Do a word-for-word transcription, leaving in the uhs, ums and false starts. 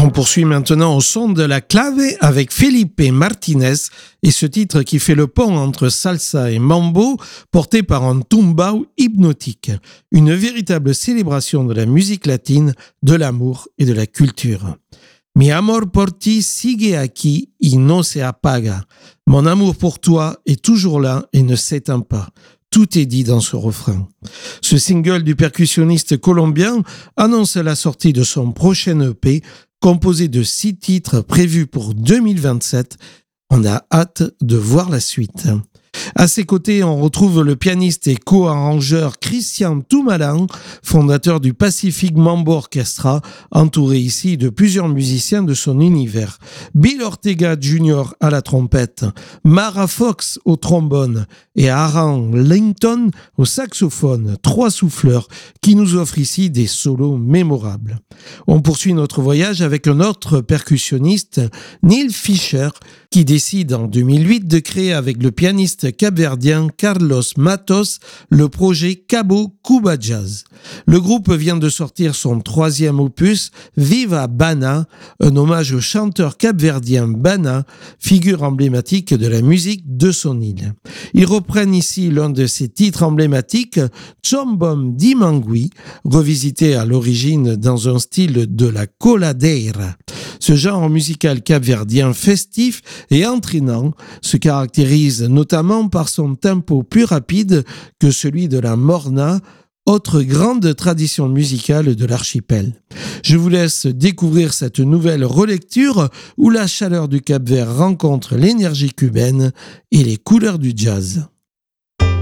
On poursuit maintenant au son de la clave avec Felipe Martinez et ce titre qui fait le pont entre salsa et mambo porté par un tumbao hypnotique. Une véritable célébration de la musique latine, de l'amour et de la culture. Mi amor por ti sigue aquí y no se apaga. Mon amour pour toi est toujours là et ne s'éteint pas. Tout est dit dans ce refrain. Ce single du percussionniste colombien annonce la sortie de son prochain E P composé de six titres prévus pour deux mille vingt-sept. On a hâte de voir la suite. À ses côtés, on retrouve le pianiste et co-arrangeur Christian Toumalan, fondateur du Pacific Mambo Orchestra, entouré ici de plusieurs musiciens de son univers. Bill Ortega junior à la trompette, Mara Fox au trombone et Aaron Langton au saxophone, trois souffleurs qui nous offrent ici des solos mémorables. On poursuit notre voyage avec un autre percussionniste, Neil Fisher, qui décide en deux mille huit de créer avec le pianiste capverdien Carlos Matos le projet Cabo Cuba Jazz. Le groupe vient de sortir son troisième opus, Viva Bana, un hommage au chanteur capverdien Bana, figure emblématique de la musique de son île. Ils reprennent ici l'un de ses titres emblématiques, Chombom di Mangui, revisité à l'origine dans un style de la coladeira. Ce genre musical capverdien festif et entraînant se caractérise notamment par son tempo plus rapide que celui de la morna, autre grande tradition musicale de l'archipel. Je vous laisse découvrir cette nouvelle relecture où la chaleur du Cap-Vert rencontre l'énergie cubaine et les couleurs du jazz.